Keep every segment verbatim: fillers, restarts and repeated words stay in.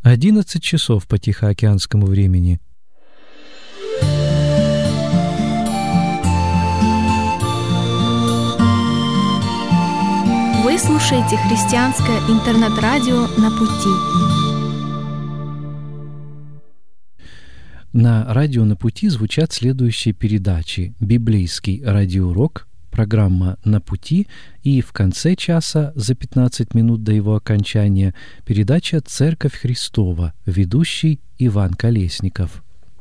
одиннадцать часов по тихоокеанскому времени. Вы слушаете христианское интернет-радио «На пути». На радио «На пути» звучат следующие передачи: библейский радиоурок, программа «На пути» и в конце часа, за пятнадцать минут до его окончания, передача «Церковь Христова», ведущий Иван Колесников.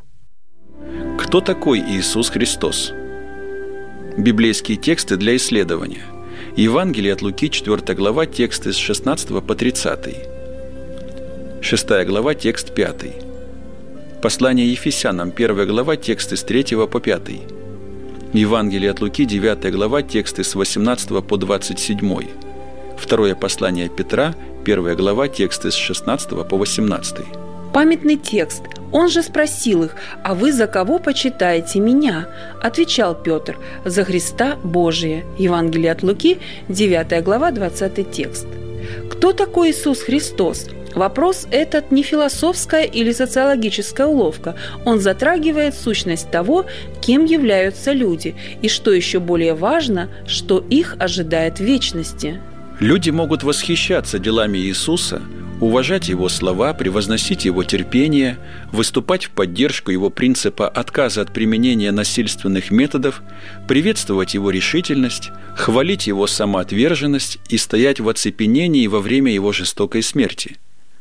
Кто такой Иисус Христос? Библейские тексты для исследования. Евангелие от Луки, четвёртая глава, тексты с шестнадцатого по тридцатый. шестая глава, текст пятый. Послание Ефесянам, первая глава, тексты с третьего по пятый. Евангелие от Луки, девятая глава, тексты с восемнадцатого по двадцать седьмой. Второе послание Петра, первая глава, тексты с шестнадцатого по восемнадцатый. Памятный текст. Он же спросил их: «А вы за кого почитаете меня?» Отвечал Петр: «За Христа Божия». Евангелие от Луки, девятая глава, двадцатый текст. Кто такой Иисус Христос? Вопрос этот не философская или социологическая уловка. Он затрагивает сущность того, кем являются люди, и, что еще более важно, что их ожидает в вечности. Люди могут восхищаться делами Иисуса, уважать Его слова, превозносить Его терпение, выступать в поддержку Его принципа отказа от применения насильственных методов, приветствовать Его решительность, хвалить Его самоотверженность и стоять в оцепенении во время Его жестокой смерти.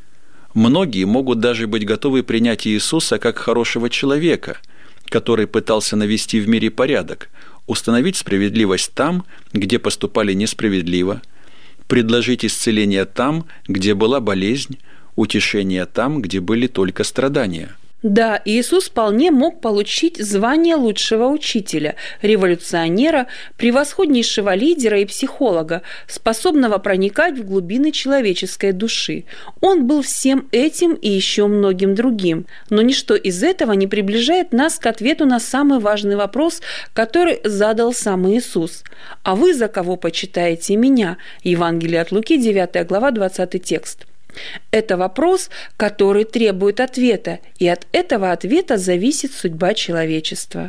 Многие могут даже быть готовы принять Иисуса как хорошего человека, который пытался навести в мире порядок, установить справедливость там, где поступали несправедливо, предложить исцеление там, где была болезнь, утешение там, где были только страдания. Да, Иисус вполне мог получить звание лучшего учителя, революционера, превосходнейшего лидера и психолога, способного проникать в глубины человеческой души. Он был всем этим и еще многим другим. Но ничто из этого не приближает нас к ответу на самый важный вопрос, который задал сам Иисус. «А вы за кого почитаете меня?» Евангелие от Луки, девятая глава, двадцатый текст. Это вопрос, который требует ответа, и от этого ответа зависит судьба человечества.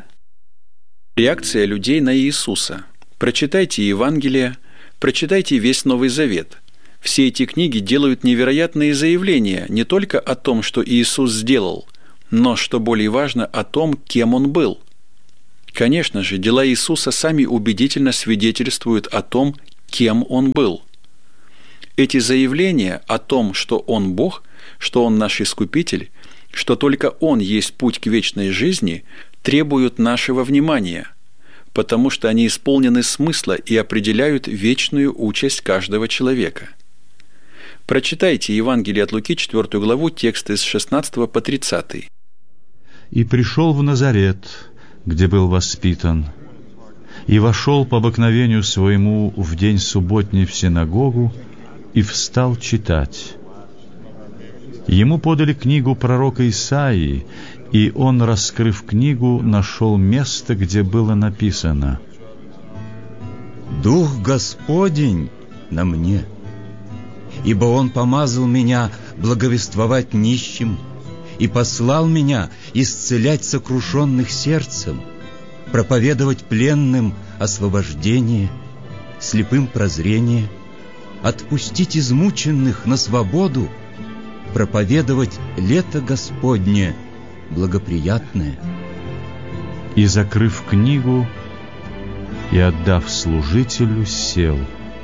Реакция людей на Иисуса. Прочитайте Евангелие, прочитайте весь Новый Завет. Все эти книги делают невероятные заявления не только о том, что Иисус сделал, но, что более важно, о том, кем Он был. Конечно же, дела Иисуса сами убедительно свидетельствуют о том, кем Он был. Эти заявления о том, что Он Бог, что Он наш Искупитель, что только Он есть путь к вечной жизни, требуют нашего внимания, потому что они исполнены смысла и определяют вечную участь каждого человека. Прочитайте Евангелие от Луки, четвёртую главу, тексты с шестнадцатого по тридцатый. «И пришел в Назарет, где был воспитан, и вошел по обыкновению своему в день субботний в синагогу, и встал читать. Ему подали книгу пророка Исаии, и он, раскрыв книгу, нашел место, где было написано: «Дух Господень на мне, ибо Он помазал меня благовествовать нищим и послал меня исцелять сокрушенных сердцем, проповедовать пленным освобождение, слепым прозрение, отпустить измученных на свободу, проповедовать лето Господне благоприятное». И, закрыв книгу и отдав служителю, сел.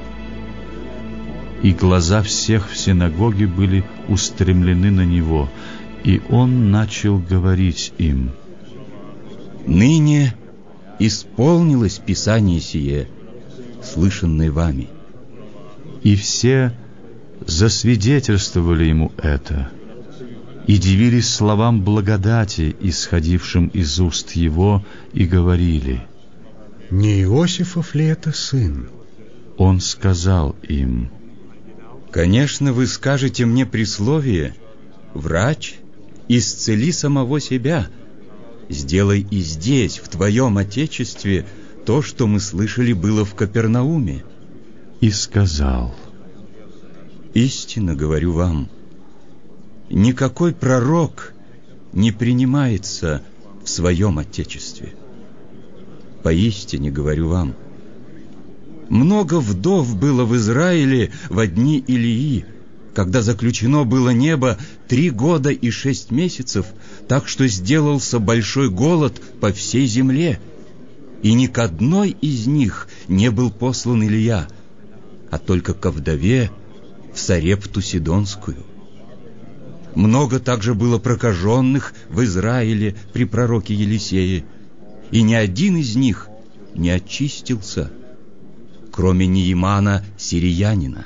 И глаза всех в синагоге были устремлены на него, и он начал говорить им: «Ныне исполнилось Писание сие, слышанное вами». И все засвидетельствовали ему это, и дивились словам благодати, исходившим из уст его, и говорили: «Не Иосифов ли это сын?» Он сказал им: «Конечно, вы скажете мне присловие: врач, исцели самого себя. Сделай и здесь, в твоем отечестве, то, что мы слышали было в Капернауме». И сказал: «Истинно говорю вам, Никакой пророк не принимается в своем Отечестве. Поистине говорю вам, много вдов было в Израиле во дни Илии, когда заключено было небо три года и шесть месяцев, так что сделался большой голод по всей земле. И ни к одной из них не был послан Илия, а только ко вдове в Сарепту Сидонскую. Много также было прокаженных в Израиле при пророке Елисее, и ни один из них не очистился, кроме Неимана сириянина.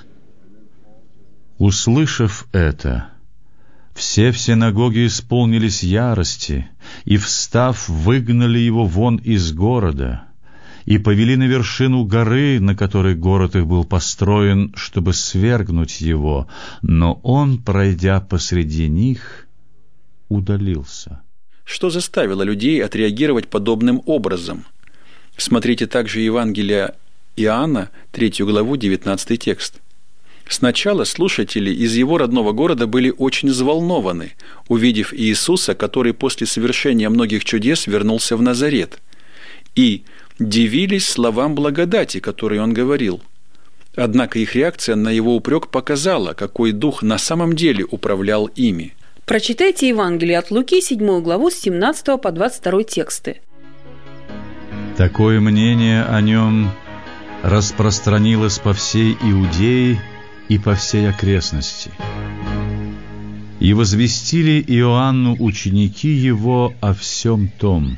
Услышав это, все в синагоге исполнились ярости, и, встав, выгнали его вон из города, и повели на вершину горы, на которой город их был построен, чтобы свергнуть его, но он, пройдя посреди них, удалился. Что заставило людей отреагировать подобным образом? Смотрите также Евангелие Иоанна, третью главу, девятнадцатый текст. Сначала слушатели из его родного города были очень взволнованы, увидев Иисуса, который после совершения многих чудес вернулся в Назарет, и дивились словам благодати, которые он говорил. Однако их реакция на его упрек показала, какой дух на самом деле управлял ими. Прочитайте Евангелие от Луки, седьмую главу, с семнадцатого по двадцать второй тексты. Такое мнение о нем распространилось по всей Иудее и по всей окрестности. И возвестили Иоанну ученики его о всем том.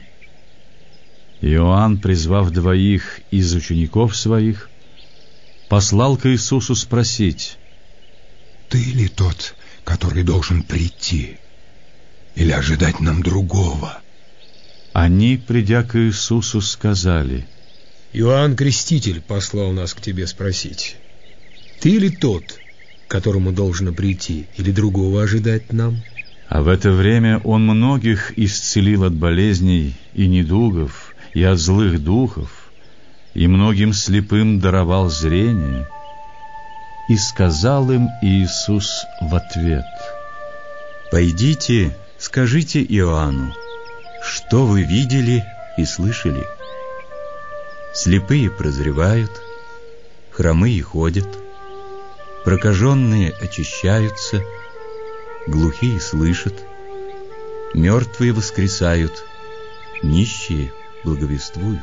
Иоанн, призвав двоих из учеников своих, послал к Иисусу спросить: «Ты ли тот, который должен прийти, или ожидать нам другого?» Они, придя к Иисусу, сказали: «Иоанн Креститель послал нас к тебе спросить: ты ли тот, которому должно прийти, или другого ожидать нам?» А в это время он многих исцелил от болезней и недугов, и от злых духов, и многим слепым даровал зрение. И сказал им Иисус в ответ: «Пойдите, скажите Иоанну, что вы видели и слышали? Слепые прозревают, хромые ходят, прокаженные очищаются, глухие слышат, мертвые воскресают, нищие благовествуют».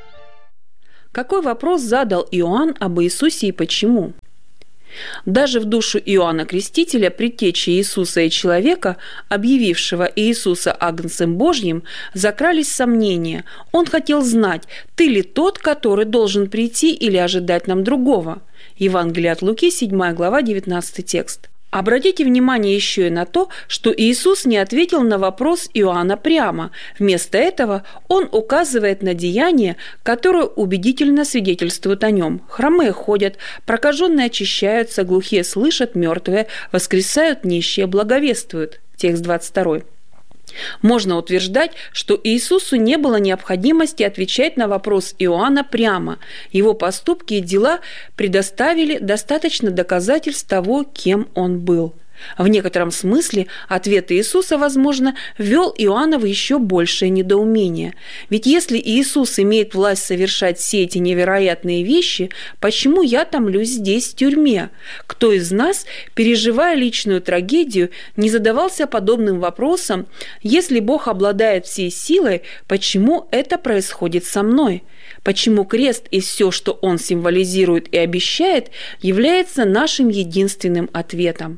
Какой вопрос задал Иоанн об Иисусе и почему? Даже в душу Иоанна Крестителя, предтечи Иисуса и человека, объявившего Иисуса Агнцем Божьим, закрались сомнения. Он хотел знать, ты ли тот, который должен прийти, или ожидать нам другого. Евангелие от Луки, седьмая глава, девятнадцатый текст. Обратите внимание еще и на то, что Иисус не ответил на вопрос Иоанна прямо. Вместо этого он указывает на деяния, которые убедительно свидетельствуют о нем. Хромые ходят, прокаженные очищаются, глухие слышат, мертвые воскресают, нищие благовествуют. Текст двадцать второй. Можно утверждать, что Иисусу не было необходимости отвечать на вопрос Иоанна прямо. Его поступки и дела предоставили достаточно доказательств того, кем он был. В некотором смысле ответ Иисуса, возможно, ввел Иоанна в еще большее недоумение. Ведь если Иисус имеет власть совершать все эти невероятные вещи, почему я томлюсь здесь, в тюрьме? Кто из нас, переживая личную трагедию, не задавался подобным вопросом: если Бог обладает всей силой, почему это происходит со мной? Почему крест и все, что он символизирует и обещает, является нашим единственным ответом?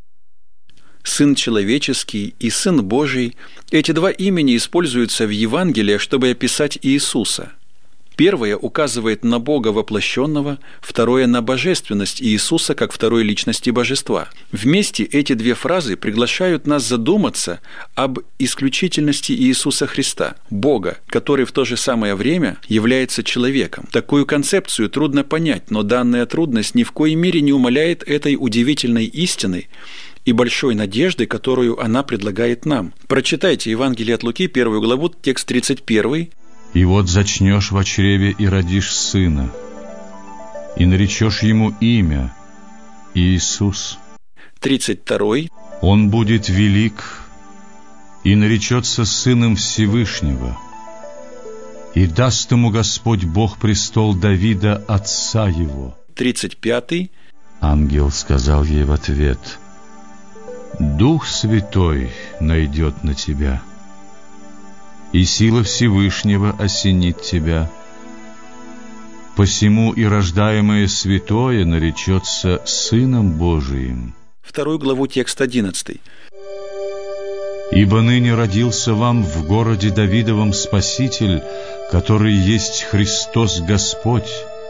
Сын человеческий и Сын Божий – эти два имени используются в Евангелии, чтобы описать Иисуса. Первое указывает на Бога воплощенного, второе – на божественность Иисуса как второй личности божества. Вместе эти две фразы приглашают нас задуматься об исключительности Иисуса Христа, Бога, который в то же самое время является человеком. Такую концепцию трудно понять, но данная трудность ни в коей мере не умаляет этой удивительной истины и большой надежды, которую она предлагает нам. Прочитайте Евангелие от Луки, первую главу, текст тридцать первый. «И вот зачнешь в чреве и родишь сына, и наречешь ему имя Иисус. тридцать второй. Он будет велик и наречется Сыном Всевышнего, и даст ему Господь Бог престол Давида, отца его». тридцать пятый. Ангел сказал ей в ответ: «Дух Святой найдет на тебя, и сила Всевышнего осенит тебя. Посему и рождаемое святое наречется Сыном Божиим». Вторую главу, текст одиннадцатый. «Ибо ныне родился вам в городе Давидовом Спаситель, который есть Христос Господь».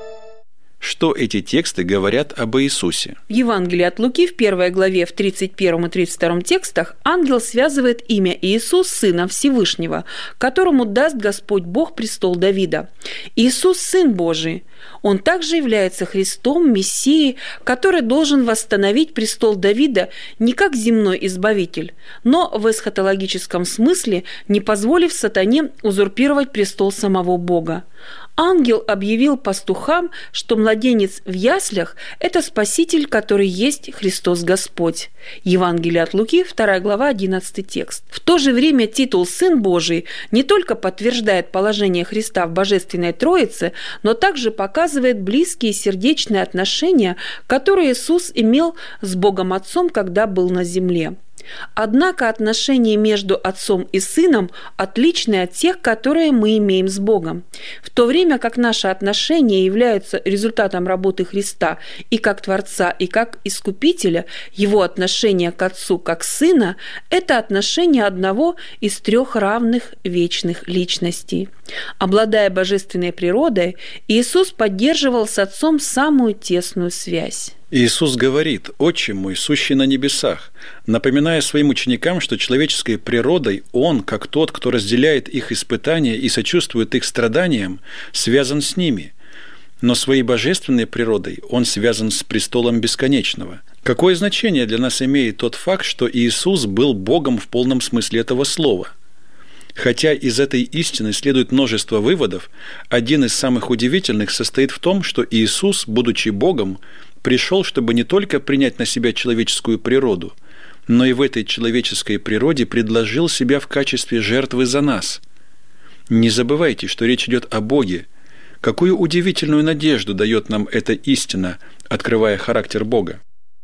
Что эти тексты говорят об Иисусе? В Евангелии от Луки в первой главе в тридцать первом и тридцать втором текстах ангел связывает имя Иисус Сына Всевышнего, которому даст Господь Бог престол Давида. Иисус – Сын Божий. Он также является Христом, Мессией, который должен восстановить престол Давида не как земной избавитель, но в эсхатологическом смысле, не позволив сатане узурпировать престол самого Бога. Ангел объявил пастухам, что младенец в яслях – это Спаситель, который есть Христос Господь. Евангелие от Луки, вторая глава, одиннадцатый текст. В то же время титул «Сын Божий» не только подтверждает положение Христа в Божественной Троице, но также показывает близкие сердечные отношения, которые Иисус имел с Богом Отцом, когда был на земле. Однако отношения между Отцом и Сыном отличны от тех, которые мы имеем с Богом. В то время как наши отношения являются результатом работы Христа и как Творца, и как Искупителя, его отношение к Отцу как Сына – это отношение одного из трех равных вечных личностей. Обладая божественной природой, Иисус поддерживал с Отцом самую тесную связь. Иисус говорит: «Отче мой, сущий на небесах», напоминая своим ученикам, что человеческой природой Он, как тот, кто разделяет их испытания и сочувствует их страданиям, связан с ними. Но своей божественной природой Он связан с престолом бесконечного. Какое значение для нас имеет тот факт, что Иисус был Богом в полном смысле этого слова? Хотя из этой истины следует множество выводов, один из самых удивительных состоит в том, что Иисус, будучи Богом, пришел, чтобы не только принять на себя человеческую природу, но и в этой человеческой природе предложил себя в качестве жертвы за нас. Не забывайте, что речь идет о Боге. Какую удивительную надежду дает нам эта истина, открывая характер Бога.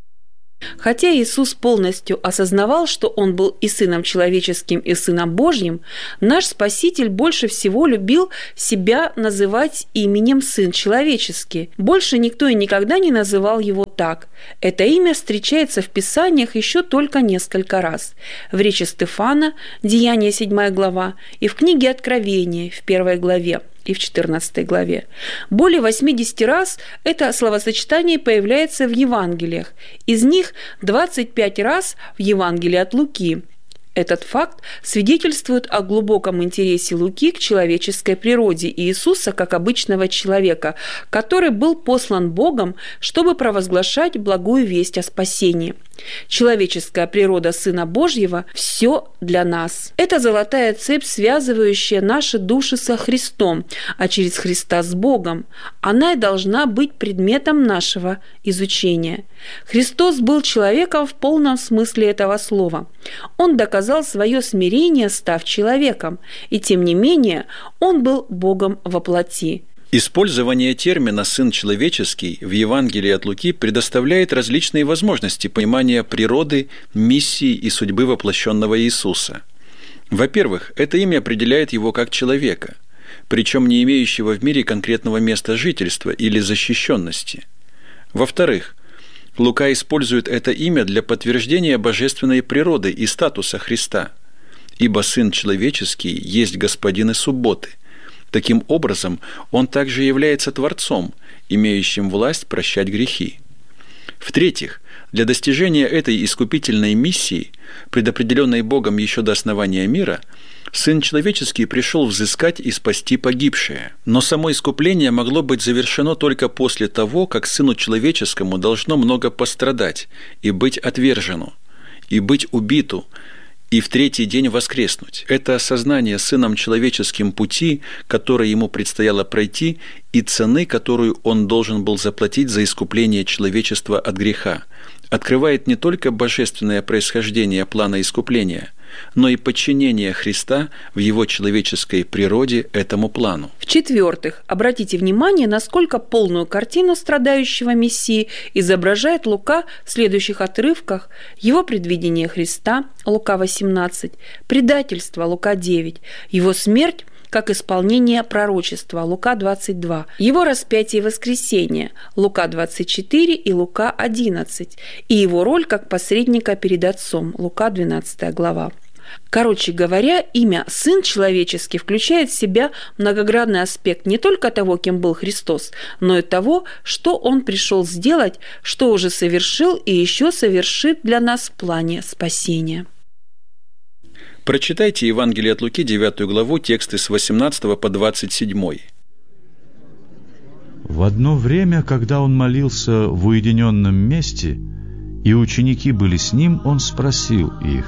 Хотя Иисус полностью осознавал, что Он был и Сыном Человеческим, и Сыном Божьим, наш Спаситель больше всего любил себя называть именем Сын Человеческий. Больше никто и никогда не называл Его так. Это имя встречается в Писаниях еще только несколько раз. В речи Стефана, Деяния седьмая глава, и в книге Откровения в первой главе и в четырнадцатой главе. Более восьмидесяти раз это словосочетание появляется в Евангелиях. Из них двадцать пять раз в Евангелии от Луки. Этот факт свидетельствует о глубоком интересе Луки к человеческой природе Иисуса как обычного человека, который был послан Богом, чтобы провозглашать благую весть о спасении. Человеческая природа Сына Божьего – все для нас. Это золотая цепь, связывающая наши души со Христом, а через Христа с Богом. Она и должна быть предметом нашего изучения. Христос был человеком в полном смысле этого слова. Он доказал свое смирение, став человеком, и тем не менее Он был Богом во плоти. Использование термина «сын человеческий» в Евангелии от Луки предоставляет различные возможности понимания природы, миссии и судьбы воплощенного Иисуса. Во-первых, это имя определяет его как человека, причем не имеющего в мире конкретного места жительства или защищенности. Во-вторых, Лука использует это имя для подтверждения божественной природы и статуса Христа, ибо Сын Человеческий есть Господин и субботы. Таким образом, Он также является Творцом, имеющим власть прощать грехи. В-третьих, для достижения этой искупительной миссии, предопределенной Богом еще до основания мира, Сын Человеческий пришел взыскать и спасти погибшее. Но само искупление могло быть завершено только после того, как Сыну Человеческому должно много пострадать и быть отвержено, и быть убиту, и в третий день воскреснуть. Это осознание Сыном Человеческим пути, который Ему предстояло пройти, и цены, которую Он должен был заплатить за искупление человечества от греха, открывает не только божественное происхождение плана искупления, но и подчинение Христа в его человеческой природе этому плану. В-четвертых, обратите внимание, насколько полную картину страдающего Мессии изображает Лука в следующих отрывках: его предвидение Христа, Лука восемнадцать, предательство, Лука девять, его смерть как исполнение пророчества, Лука двадцать два, его распятие и воскресение, Лука двадцать четыре и Лука одиннадцать, и его роль как посредника перед Отцом, Лука двенадцатая глава. Короче говоря, имя «Сын человеческий» включает в себя многогранный аспект не только того, кем был Христос, но и того, что Он пришел сделать, что уже совершил и еще совершит для нас в плане спасения. Прочитайте Евангелие от Луки, девятую главу, тексты с восемнадцатого по двадцать седьмой. В одно время, когда он молился в уединенном месте, и ученики были с ним, он спросил их: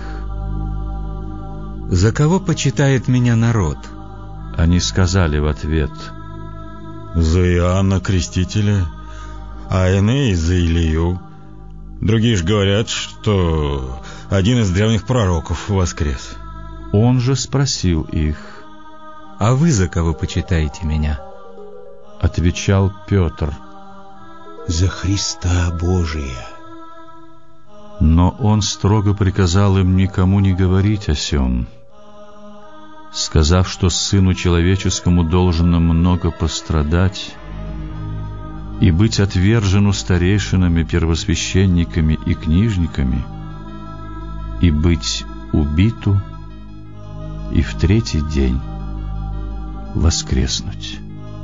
«За кого почитает меня народ?» Они сказали в ответ: «За Иоанна Крестителя, а иные за Илию. Другие же говорят, что один из древних пророков воскрес». Он же спросил их: «А вы за кого почитаете меня?» Отвечал Петр: «За Христа Божия». Но он строго приказал им никому не говорить о сем, сказав, что Сыну Человеческому должно много пострадать и быть отвержену старейшинами, первосвященниками и книжниками, и быть убиту, и в третий день воскреснуть.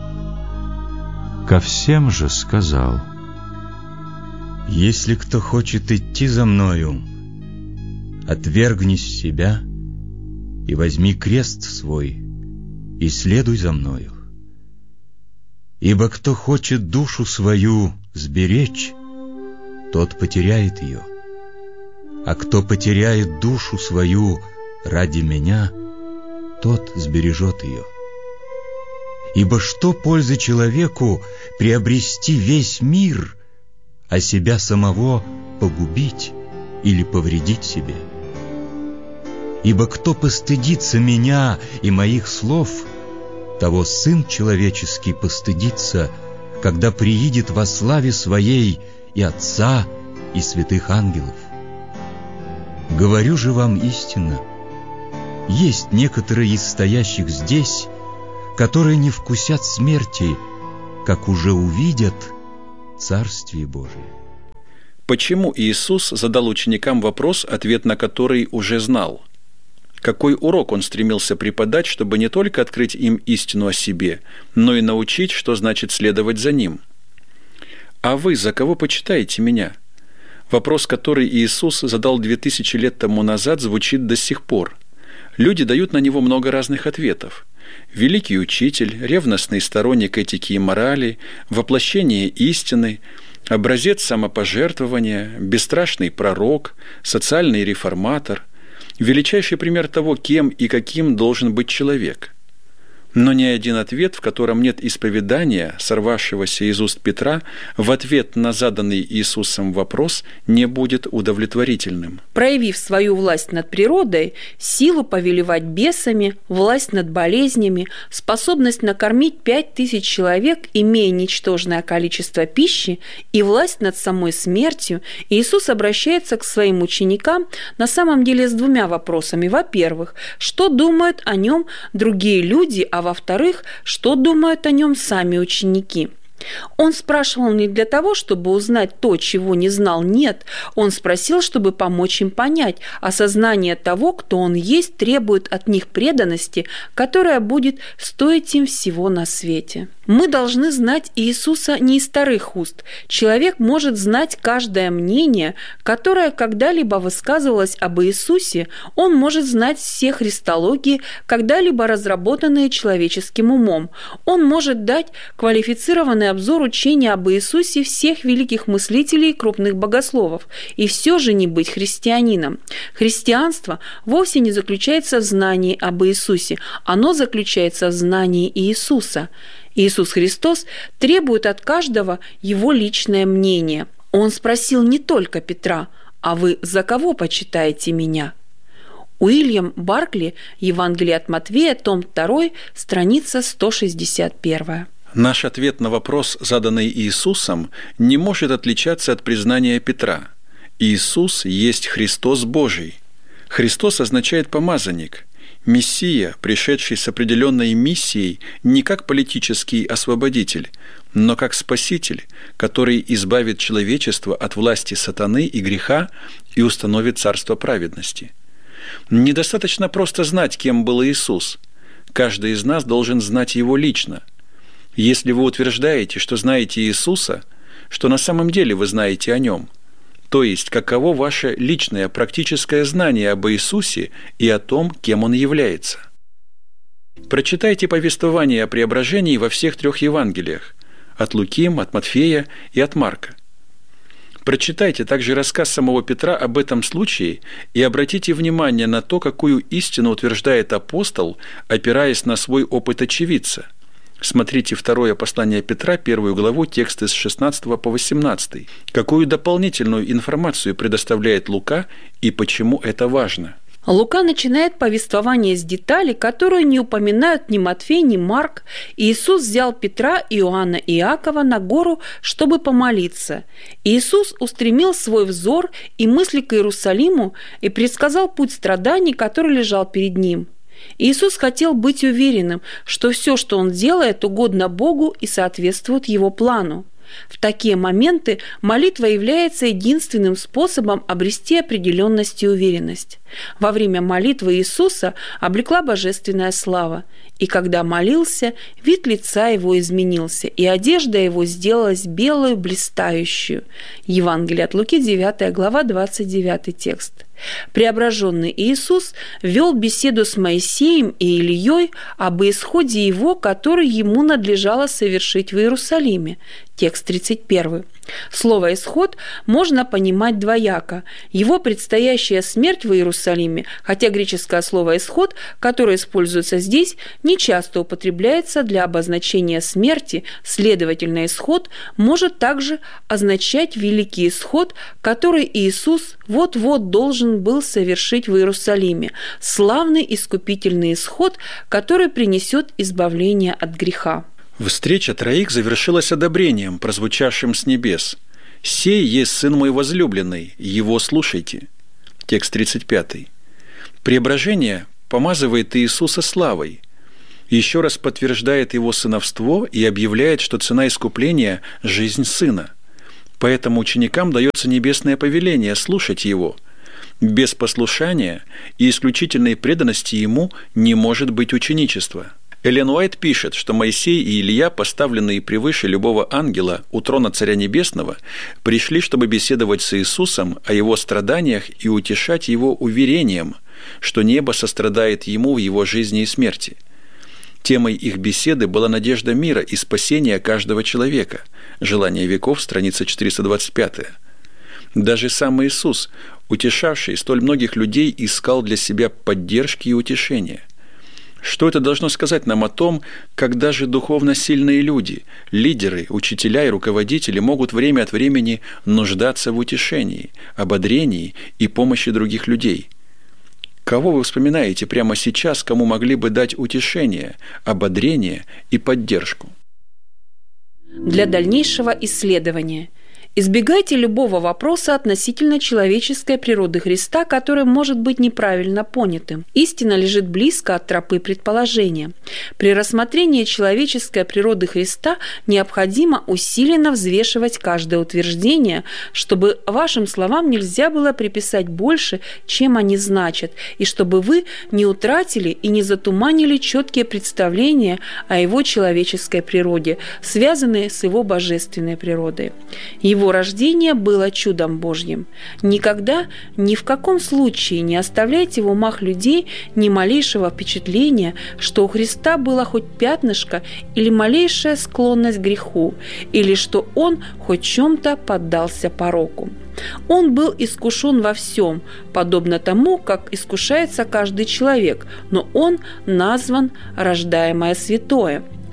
Ко всем же сказал: «Если кто хочет идти за Мною, отвергнись себя и возьми крест свой, и следуй за Мною. Ибо кто хочет душу свою сберечь, тот потеряет ее, а кто потеряет душу свою ради Меня, тот сбережет ее. Ибо что пользы человеку приобрести весь мир, а себя самого погубить или повредить себе? Ибо кто постыдится Меня и Моих слов, того Сын Человеческий постыдится, когда приидет во славе Своей и Отца, и святых ангелов. Говорю же вам истинно, есть некоторые из стоящих здесь, которые не вкусят смерти, как уже увидят Царствие Божие». Почему Иисус задал ученикам вопрос, ответ на который уже знал? Какой урок Он стремился преподать, чтобы не только открыть им истину о себе, но и научить, что значит следовать за Ним? «А вы за кого почитаете Меня?» Вопрос, который Иисус задал две тысячи лет тому назад, звучит до сих пор. Люди дают на него много разных ответов. Великий учитель, ревностный сторонник этики и морали, воплощение истины, образец самопожертвования, бесстрашный пророк, социальный реформатор, величайший пример того, кем и каким должен быть человек. Но ни один ответ, в котором нет исповедания, сорвавшегося из уст Петра, в ответ на заданный Иисусом вопрос не будет удовлетворительным. Проявив свою власть над природой, силу повелевать бесами, власть над болезнями, способность накормить пять тысяч человек, имея ничтожное количество пищи, и власть над самой смертью, Иисус обращается к своим ученикам на самом деле с двумя вопросами. Во-первых, что думают о Нем другие люди, а во-вторых, что думают о Нем сами ученики. Он спрашивал не для того, чтобы узнать то, чего не знал, нет. Он спросил, чтобы помочь им понять. Осознание того, кто Он есть, требует от них преданности, которая будет стоить им всего на свете. Мы должны знать Иисуса не из старых уст. Человек может знать каждое мнение, которое когда-либо высказывалось об Иисусе. Он может знать все христологии, когда-либо разработанные человеческим умом. Он может дать квалифицированный обзор учения об Иисусе всех великих мыслителей и крупных богословов, и все же не быть христианином. Христианство вовсе не заключается в знании об Иисусе, оно заключается в знании Иисуса. Иисус Христос требует от каждого Его личное мнение. Он спросил не только Петра: «А вы за кого почитаете меня?» Уильям Баркли, Евангелие от Матфея, том два, страница сто шестьдесят один. Наш ответ на вопрос, заданный Иисусом, не может отличаться от признания Петра. Иисус есть Христос Божий. Христос означает «помазанник». Мессия, пришедший с определенной миссией не как политический освободитель, но как Спаситель, который избавит человечество от власти сатаны и греха и установит царство праведности. Недостаточно просто знать, кем был Иисус. Каждый из нас должен знать Его лично. Если вы утверждаете, что знаете Иисуса, что на самом деле вы знаете о Нем, то есть каково ваше личное практическое знание об Иисусе и о том, кем Он является. Прочитайте повествование о преображении во всех трех Евангелиях – от Луки, от Матфея и от Марка. Прочитайте также рассказ самого Петра об этом случае и обратите внимание на то, какую истину утверждает апостол, опираясь на свой опыт очевидца. Смотрите второе послание Петра, первую главу, тексты с шестнадцатого по восемнадцатый. Какую дополнительную информацию предоставляет Лука и почему это важно? Лука начинает повествование с деталей, которые не упоминают ни Матфей, ни Марк. Иисус взял Петра, Иоанна и Иакова на гору, чтобы помолиться. Иисус устремил свой взор и мысли к Иерусалиму и предсказал путь страданий, который лежал перед ним. Иисус хотел быть уверенным, что все, что Он делает, угодно Богу и соответствует Его плану. В такие моменты молитва является единственным способом обрести определенность и уверенность. Во время молитвы Иисуса облекла божественная слава, и когда молился, вид лица Его изменился, и одежда Его сделалась белую, блистающую. Евангелие от Луки, девятая глава, двадцать девятый текст. Преображенный Иисус вел беседу с Моисеем и Илией об исходе его, который ему надлежало совершить в Иерусалиме. Текст тридцать один. Слово «исход» можно понимать двояко. Его предстоящая смерть в Иерусалиме, хотя греческое слово «исход», которое используется здесь, не часто употребляется для обозначения смерти, следовательно, исход может также означать великий исход, который Иисус вот-вот должен был совершить в Иерусалиме, славный искупительный исход, который принесет избавление от греха. Встреча троих завершилась одобрением, прозвучавшим с небес. «Сей есть Сын мой возлюбленный, Его слушайте». Текст тридцать пятый. Преображение помазывает Иисуса славой, еще раз подтверждает Его сыновство и объявляет, что цена искупления – жизнь Сына. Поэтому ученикам дается небесное повеление слушать Его. Без послушания и исключительной преданности Ему не может быть ученичества. Эллен Уайт пишет, что Моисей и Илия, поставленные превыше любого ангела у трона Царя Небесного, пришли, чтобы беседовать с Иисусом о Его страданиях и утешать Его уверением, что небо сострадает Ему в Его жизни и смерти. Темой их беседы была надежда мира и спасения каждого человека. «Желание веков», страница четыреста двадцать пятая. Даже сам Иисус, утешавший столь многих людей, искал для себя поддержки и утешения. Что это должно сказать нам о том, как даже духовно сильные люди, лидеры, учителя и руководители могут время от времени нуждаться в утешении, ободрении и помощи других людей? Кого вы вспоминаете прямо сейчас, кому могли бы дать утешение, ободрение и поддержку? Для дальнейшего исследования избегайте любого вопроса относительно человеческой природы Христа, который может быть неправильно понятым. Истина лежит близко от тропы предположения. При рассмотрении человеческой природы Христа необходимо усиленно взвешивать каждое утверждение, чтобы вашим словам нельзя было приписать больше, чем они значат, и чтобы вы не утратили и не затуманили четкие представления о Его человеческой природе, связанные с Его божественной природой. Его рождение было чудом Божьим. Никогда, ни в каком случае не оставляйте в умах людей ни малейшего впечатления, что у Христа было хоть пятнышко или малейшая склонность к греху, или что Он хоть чем-то поддался пороку. Он был искушен во всем, подобно тому, как искушается каждый человек, но Он назван рождаемое святое.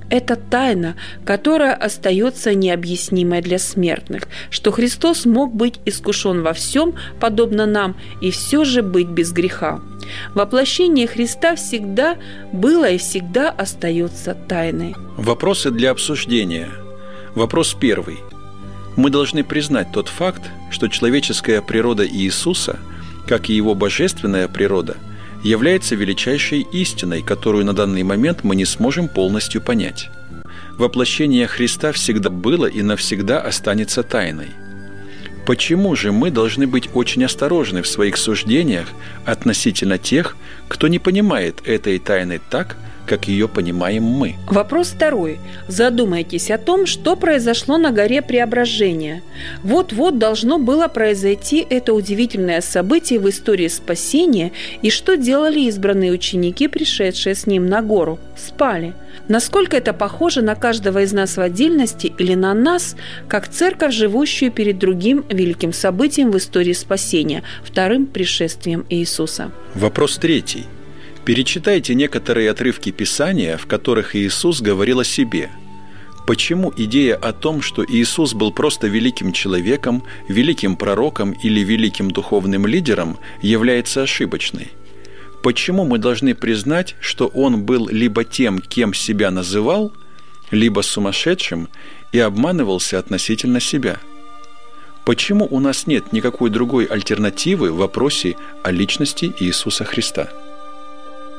Это тайна, которая остается необъяснимой для смертных, что Христос мог быть искушен во всем, подобно нам, и все же быть без греха. Воплощение Христа всегда было и всегда остается тайной. Вопросы для обсуждения. Вопрос первый. Мы должны признать тот факт, что человеческая природа Иисуса, как и Его божественная природа, является величайшей истиной, которую на данный момент мы не сможем полностью понять. Воплощение Христа всегда было и навсегда останется тайной. Почему же мы должны быть очень осторожны в своих суждениях относительно тех, кто не понимает этой тайны так, как ее понимаем мы? Вопрос второй. Задумайтесь о том, что произошло на горе Преображения. Вот-вот должно было произойти это удивительное событие в истории спасения, и что делали избранные ученики, пришедшие с ним на гору? Спали. Насколько это похоже на каждого из нас в отдельности или на нас, как церковь, живущую перед другим великим событием в истории спасения, вторым пришествием Иисуса? Вопрос третий. Перечитайте некоторые отрывки Писания, в которых Иисус говорил о себе. Почему идея о том, что Иисус был просто великим человеком, великим пророком или великим духовным лидером, является ошибочной? Почему мы должны признать, что Он был либо тем, кем себя называл, либо сумасшедшим и обманывался относительно себя? Почему у нас нет никакой другой альтернативы в вопросе о личности Иисуса Христа?